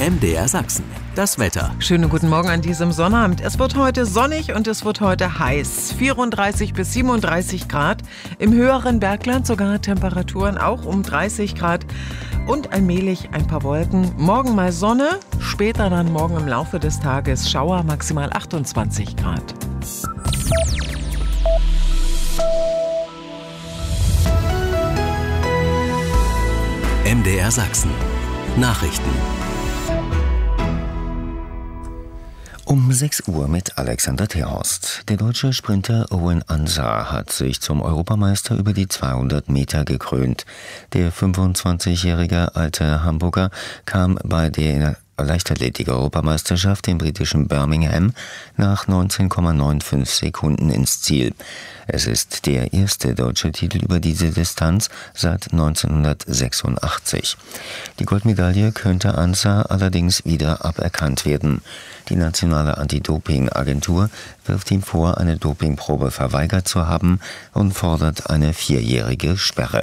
MDR Sachsen. Das Wetter. Schönen guten Morgen an diesem Sonnabend. Es wird heute sonnig und es wird heute heiß. 34 bis 37 Grad. Im höheren Bergland sogar Temperaturen auch um 30 Grad. Und allmählich ein paar Wolken. Morgen mal Sonne, später dann morgen im Laufe des Tages Schauer, maximal 28 Grad. MDR Sachsen. Nachrichten. Um 6 Uhr mit Alexander Terhorst. Der deutsche Sprinter Owen Ansah hat sich zum Europameister über die 200 Meter gekrönt. Der 25-jährige alte Hamburger kam bei der Leichtathletik-Europameisterschaft im britischen Birmingham nach 19,95 Sekunden ins Ziel. Es ist der erste deutsche Titel über diese Distanz seit 1986. Die Goldmedaille könnte Ansah allerdings wieder aberkannt werden. Die nationale Anti-Doping-Agentur wirft ihm vor, eine Dopingprobe verweigert zu haben und fordert eine 4-jährige Sperre.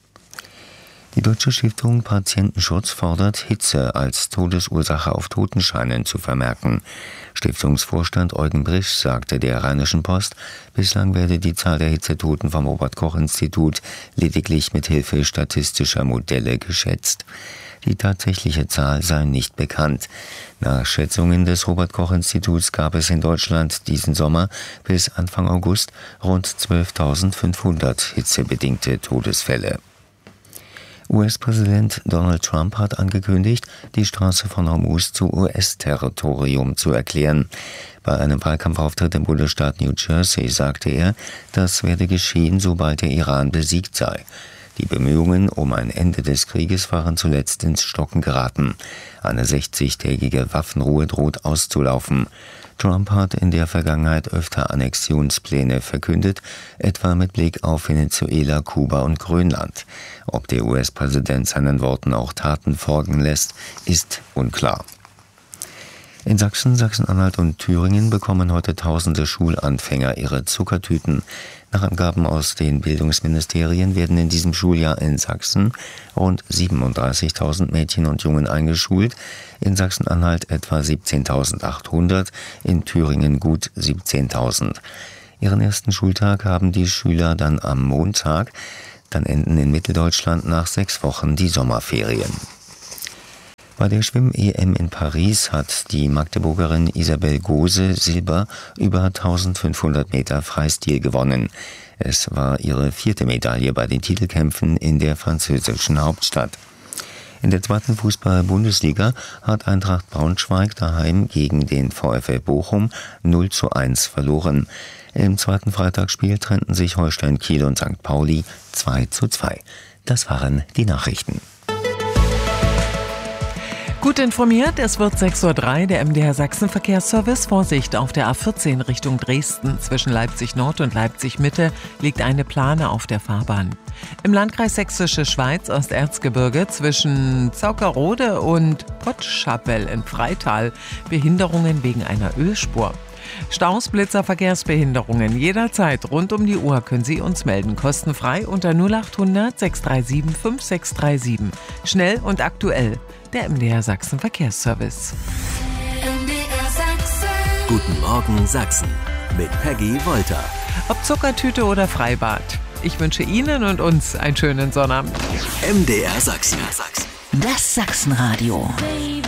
Die Deutsche Stiftung Patientenschutz fordert, Hitze als Todesursache auf Totenscheinen zu vermerken. Stiftungsvorstand Eugen Brisch sagte der Rheinischen Post, bislang werde die Zahl der Hitzetoten vom Robert-Koch-Institut lediglich mit Hilfe statistischer Modelle geschätzt. Die tatsächliche Zahl sei nicht bekannt. Nach Schätzungen des Robert-Koch-Instituts gab es in Deutschland diesen Sommer bis Anfang August rund 12.500 hitzebedingte Todesfälle. US-Präsident Donald Trump hat angekündigt, die Straße von Hormuz zu US-Territorium zu erklären. Bei einem Wahlkampfauftritt im Bundesstaat New Jersey sagte er, das werde geschehen, sobald der Iran besiegt sei. Die Bemühungen um ein Ende des Krieges waren zuletzt ins Stocken geraten. Eine 60-tägige Waffenruhe droht auszulaufen. Trump hat in der Vergangenheit öfter Annexionspläne verkündet, etwa mit Blick auf Venezuela, Kuba und Grönland. Ob der US-Präsident seinen Worten auch Taten folgen lässt, ist unklar. In Sachsen, Sachsen-Anhalt und Thüringen bekommen heute tausende Schulanfänger ihre Zuckertüten. Nach Angaben aus den Bildungsministerien werden in diesem Schuljahr in Sachsen rund 37.000 Mädchen und Jungen eingeschult, in Sachsen-Anhalt etwa 17.800, in Thüringen gut 17.000. Ihren ersten Schultag haben die Schüler dann am Montag, dann enden in Mitteldeutschland nach 6 Wochen die Sommerferien. Bei der Schwimm-EM in Paris hat die Magdeburgerin Isabel Gose Silber über 1500 Meter Freistil gewonnen. Es war ihre 4. Medaille bei den Titelkämpfen in der französischen Hauptstadt. In der 2. Fußball-Bundesliga hat Eintracht Braunschweig daheim gegen den VfL Bochum 0:1 verloren. Im 2. Freitagsspiel trennten sich Holstein Kiel und St. Pauli 2:2. Das waren die Nachrichten. Gut informiert, es wird 6:03 Uhr, der MDR Sachsen Verkehrsservice. Vorsicht, auf der A14 Richtung Dresden zwischen Leipzig Nord und Leipzig Mitte liegt eine Plane auf der Fahrbahn. Im Landkreis Sächsische Schweiz Osterzgebirge zwischen Zaukerode und Potschapel in Freital Behinderungen wegen einer Ölspur. Staus, Blitzer, Verkehrsbehinderungen jederzeit rund um die Uhr können Sie uns melden. Kostenfrei unter 0800 637 5637. Schnell und aktuell. Der MDR Sachsen Verkehrsservice. MDR Sachsen. Guten Morgen Sachsen mit Peggy Wolter. Ob Zuckertüte oder Freibad. Ich wünsche Ihnen und uns einen schönen Sonnabend. MDR Sachsen. Das Sachsenradio.